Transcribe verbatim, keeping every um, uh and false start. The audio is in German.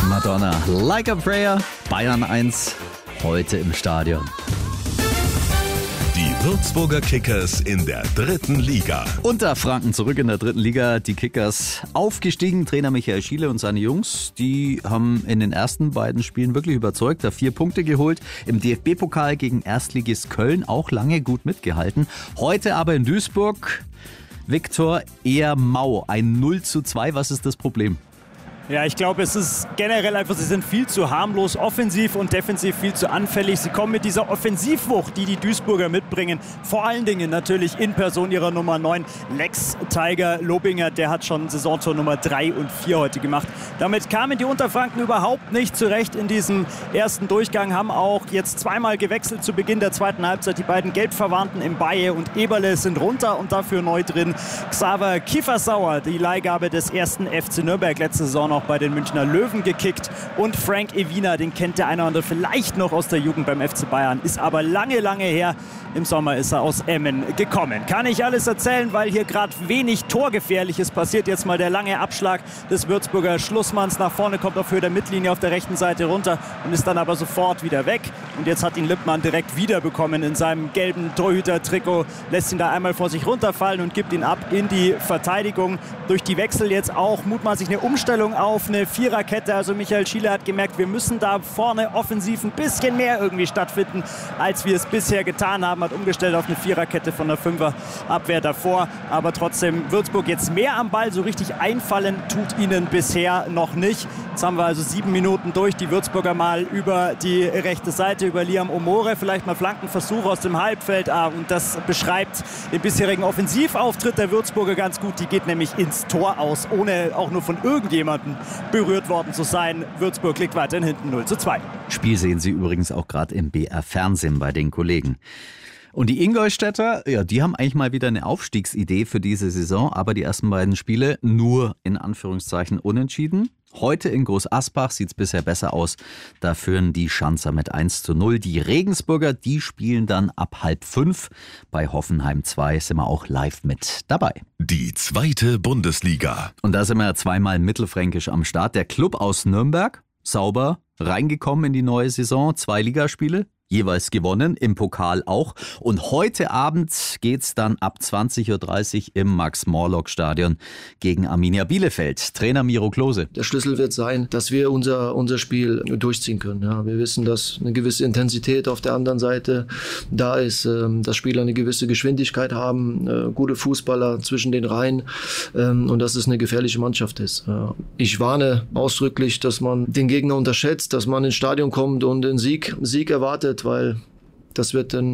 Madonna, Like a Prayer, Bayern eins, heute im Stadion. Die Würzburger Kickers in der dritten Liga. Unterfranken zurück in der dritten Liga. Die Kickers aufgestiegen. Trainer Michael Schiele und seine Jungs, die haben in den ersten beiden Spielen wirklich überzeugt. Da vier Punkte geholt. Im D F B-Pokal gegen Erstligist Köln auch lange gut mitgehalten. Heute aber in Duisburg, Viktor, eher mau. Ein null zu zwei. Was ist das Problem? Ja, ich glaube, es ist generell einfach, sie sind viel zu harmlos, offensiv und defensiv viel zu anfällig. Sie kommen mit dieser Offensivwucht, die die Duisburger mitbringen, vor allen Dingen natürlich in Person ihrer Nummer neun, Lex Tiger Lobinger. Der hat schon Saisontor Nummer drei und vier heute gemacht. Damit kamen die Unterfranken überhaupt nicht zurecht in diesem ersten Durchgang, haben auch jetzt zweimal gewechselt zu Beginn der zweiten Halbzeit. Die beiden Gelbverwandten im Baye und Eberle sind runter und dafür neu drin Xaver Kiefersauer, die Leihgabe des ersten F C Nürnberg letzte Saison noch bei den Münchner Löwen gekickt, und Frank Evina, den kennt der eine oder andere vielleicht noch aus der Jugend beim F C Bayern, ist aber lange, lange her. Im Sommer ist er aus Emmen gekommen. Kann ich alles erzählen, weil hier gerade wenig Torgefährliches passiert. Jetzt mal der lange Abschlag des Würzburger Schlussmanns nach vorne, kommt auf Höhe der Mittellinie auf der rechten Seite runter und ist dann aber sofort wieder weg. Und jetzt hat ihn Lippmann direkt wiederbekommen in seinem gelben Torhüter-Trikot, lässt ihn da einmal vor sich runterfallen und gibt ihn ab in die Verteidigung. Durch die Wechsel jetzt auch mutmaßlich eine Umstellung auf eine Viererkette. Also Michael Schiele hat gemerkt, wir müssen da vorne offensiv ein bisschen mehr irgendwie stattfinden, als wir es bisher getan haben. Hat umgestellt auf eine Viererkette von der Fünferabwehr davor. Aber trotzdem Würzburg jetzt mehr am Ball. So richtig einfallen tut ihnen bisher noch nicht. Jetzt haben wir also sieben Minuten durch. Die Würzburger mal über die rechte Seite, über Liam Omore. Vielleicht mal Flankenversuch aus dem Halbfeld. Ah, und das beschreibt den bisherigen Offensivauftritt der Würzburger ganz gut. Die geht nämlich ins Tor aus, ohne auch nur von irgendjemandem berührt worden zu sein. Würzburg liegt weiterhin hinten null zu zwei. Spiel sehen Sie übrigens auch gerade im B R-Fernsehen bei den Kollegen. Und die Ingolstädter, ja, die haben eigentlich mal wieder eine Aufstiegsidee für diese Saison, aber die ersten beiden Spiele nur in Anführungszeichen unentschieden. Heute in Groß Asbach sieht es bisher besser aus. Da führen die Schanzer mit eins zu null. Die Regensburger, die spielen dann ab halb fünf. Bei Hoffenheim zwei sind wir auch live mit dabei. Die zweite Bundesliga. Und da sind wir zweimal mittelfränkisch am Start. Der Club aus Nürnberg, sauber reingekommen in die neue Saison. Zwei Ligaspiele, jeweils gewonnen, im Pokal auch. Und heute Abend geht's dann ab zwanzig Uhr dreißig im Max-Morlock-Stadion gegen Arminia Bielefeld. Trainer Miro Klose. Der Schlüssel wird sein, dass wir unser, unser Spiel durchziehen können. Ja, wir wissen, dass eine gewisse Intensität auf der anderen Seite da ist, ähm, dass Spieler eine gewisse Geschwindigkeit haben, äh, gute Fußballer zwischen den Reihen, ähm, und dass es eine gefährliche Mannschaft ist. Äh, ich warne ausdrücklich, dass man den Gegner unterschätzt, dass man ins Stadion kommt und den Sieg, Sieg erwartet, weil das wird ein